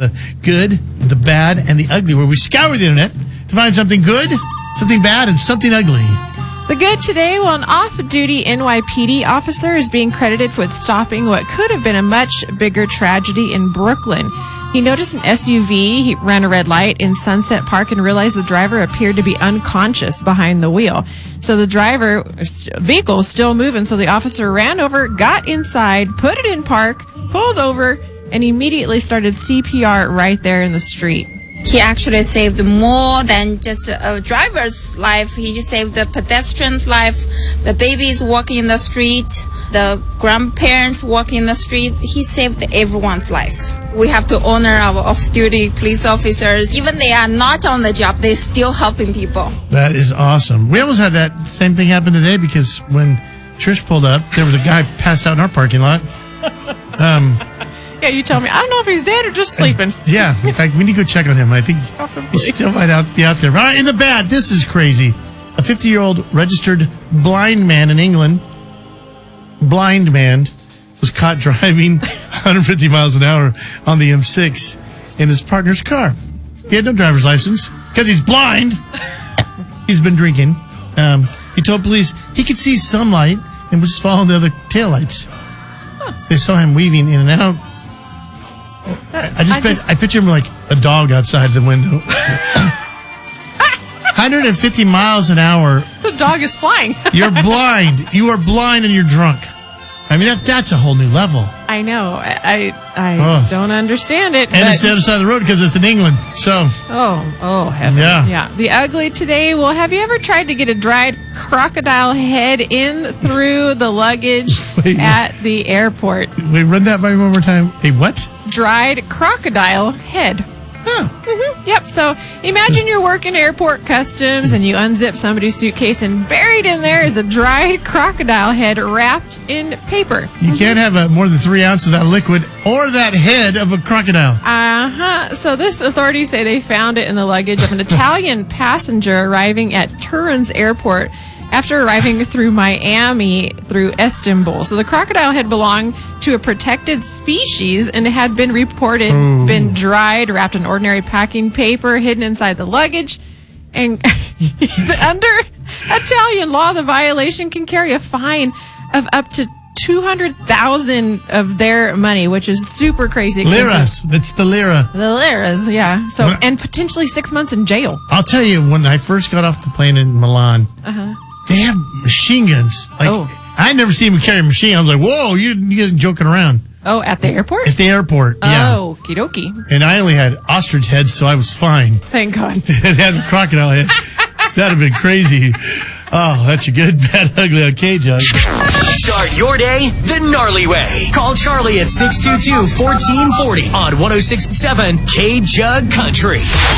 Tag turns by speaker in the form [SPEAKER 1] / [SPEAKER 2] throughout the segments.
[SPEAKER 1] the good, the bad, and the ugly, where we scour the internet to find something good, something bad, and something ugly.
[SPEAKER 2] The good today, well, an off-duty NYPD officer is being credited with stopping what could have been a much bigger tragedy in Brooklyn. He noticed an SUV, he ran a red light in Sunset Park and realized the driver appeared to be unconscious behind the wheel. So the vehicle was still moving, so the officer ran over, got inside, put it in park, pulled over, and immediately started CPR right there in the street.
[SPEAKER 3] He actually saved more than just a driver's life. He saved the pedestrian's life, the babies walking in the street, the grandparents walking in the street. He saved everyone's life. We have to honor our off-duty police officers. Even they are not on the job, they're still helping people.
[SPEAKER 1] That is awesome. We almost had that same thing happen today because when Trish pulled up, there was a guy passed out in our parking lot.
[SPEAKER 2] Yeah, you tell me. I don't know if he's dead or just sleeping.
[SPEAKER 1] Yeah, in fact, we need to go check on him. I think he still might be out there. All right, in the bad, this is crazy. A 50-year-old registered blind man in England, blind man, was caught driving 150 miles an hour on the M6 in his partner's car. He had no driver's license because he's blind. He's been drinking. He told police he could see sunlight and was just following the other taillights. They saw him weaving in and out. I picture him like a dog outside the window. 150 miles an hour.
[SPEAKER 2] The dog is flying.
[SPEAKER 1] You're blind. You are blind and you're drunk. I mean, that's a whole new level.
[SPEAKER 2] I know. I don't understand it.
[SPEAKER 1] And it's the other side of the road because it's in England. So.
[SPEAKER 2] Oh, heavens. Yeah. The ugly today. Well, have you ever tried to get a dried crocodile head in through the luggage at the airport?
[SPEAKER 1] Wait, run that by me one more time. A what?
[SPEAKER 2] Dried crocodile head.
[SPEAKER 1] Huh.
[SPEAKER 2] Mm-hmm. Yep. So imagine you're working airport customs and you unzip somebody's suitcase and buried in there is a dried crocodile head wrapped in paper.
[SPEAKER 1] You can't have more than 3 ounces of that liquid or that head of a crocodile.
[SPEAKER 2] So this authorities say they found it in the luggage of an Italian passenger arriving at Turin's airport after arriving through Miami through Istanbul. So the crocodile had belonged to a protected species and had been reported been dried, wrapped in ordinary packing paper, hidden inside the luggage. And under Italian law, the violation can carry a fine of up to 200,000 of their money, which is super crazy expensive.
[SPEAKER 1] Liras. That's the lira.
[SPEAKER 2] The liras, yeah. So and potentially 6 months in jail.
[SPEAKER 1] I'll tell you, when I first got off the plane in Milan, they have machine guns. I never seen them carry a machine. I was like, whoa, you guys joking around.
[SPEAKER 2] Oh, at the airport?
[SPEAKER 1] At the airport, yeah.
[SPEAKER 2] Oh, okie dokie.
[SPEAKER 1] And I only had ostrich heads, so I was fine.
[SPEAKER 2] Thank God.
[SPEAKER 1] It had a crocodile head. That'd have been crazy. Oh, that's a good, bad, ugly on K-Jug.
[SPEAKER 4] Start your day the gnarly way. Call Charlie at 622-1440 on 106.7 K-Jug Country.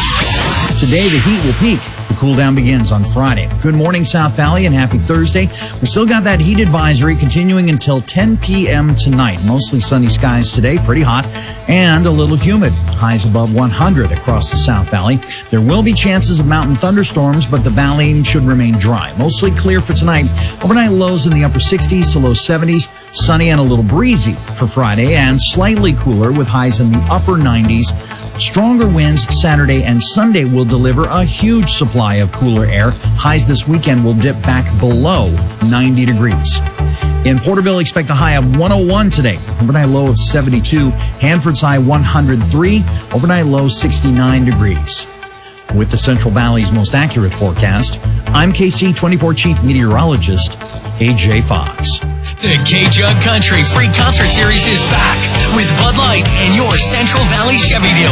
[SPEAKER 5] Today, the heat will peak. The cool down begins on Friday. Good morning, South Valley, and happy Thursday. We still got that heat advisory continuing until 10 p.m. tonight. Mostly sunny skies today, pretty hot, and a little humid. Highs above 100 across the South Valley. There will be chances of mountain thunderstorms, but the valley should remain dry. Mostly clear for tonight. Overnight lows in the upper 60s to low 70s. Sunny and a little breezy for Friday, and slightly cooler with highs in the upper 90s. Stronger winds Saturday and Sunday will deliver a huge supply of cooler air. Highs this weekend will dip back below 90 degrees. In Porterville, expect a high of 101 today. Overnight low of 72. Hanford's high 103. Overnight low 69 degrees. With the Central Valley's most accurate forecast, I'm KC24 Chief Meteorologist AJ Fox.
[SPEAKER 4] The K-Jug Country Free Concert Series is back with Bud Light and your Central Valley Chevy dealer.